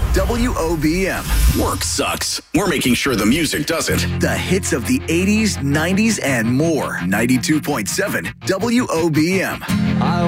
WOBM. Work sucks. We're making sure the music doesn't. The hits of the 80s, 90s, and more. 92.7 WOBM.